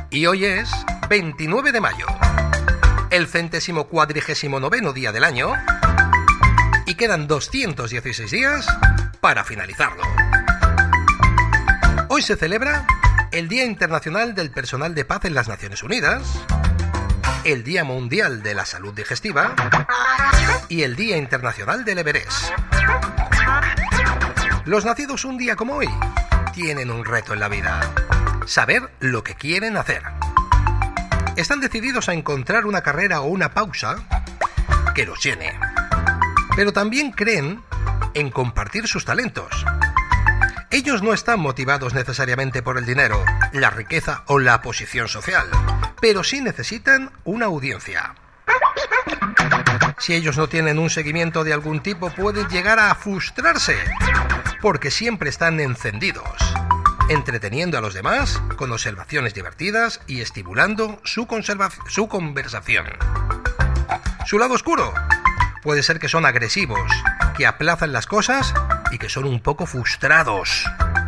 Y hoy es 29 de mayo, el 149º día del año, y quedan 216 días para finalizarlo. Hoy se celebra el Día Internacional del Personal de Paz en las Naciones Unidas, el Día Mundial de la Salud Digestiva y el Día Internacional del Everest. Los nacidos un día como hoy tienen un reto en la vida: saber lo que quieren hacer. Están decididos a encontrar una carrera o una pausa que los llene, pero también creen en compartir sus talentos. Ellos no están motivados necesariamente por el dinero, la riqueza o la posición social, pero sí necesitan una audiencia. Si ellos no tienen un seguimiento de algún tipo, pueden llegar a frustrarse, porque siempre están encendidos, entreteniendo a los demás con observaciones divertidas y estimulando su conversación. Su lado oscuro puede ser que son agresivos, que aplazan las cosas y que son un poco frustrados.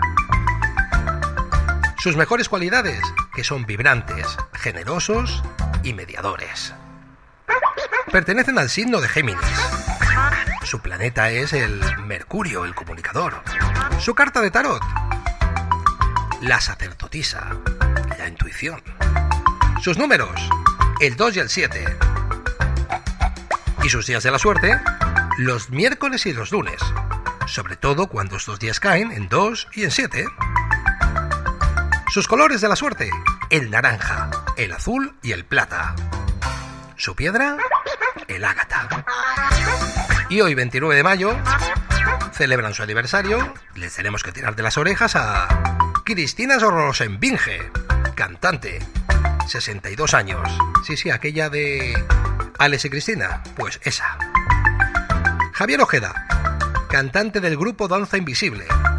Sus mejores cualidades, que son vibrantes, generosos y mediadores. Pertenecen al signo de Géminis. Su planeta es el Mercurio, el comunicador. Su carta de tarot: la sacerdotisa, la intuición. Sus números: el 2 y el 7. Y sus días de la suerte: los miércoles y los lunes, sobre todo cuando estos días caen en 2 y en 7. Sus colores de la suerte: el naranja, el azul y el plata. Su piedra: el ágata. Y hoy, 29 de mayo, celebran su aniversario. Les tenemos que tirar de las orejas a Cristina Rosenbinge, cantante, 62 años. Sí, aquella de Alex y Cristina, pues esa. Javier Ojeda, cantante del grupo Danza Invisible,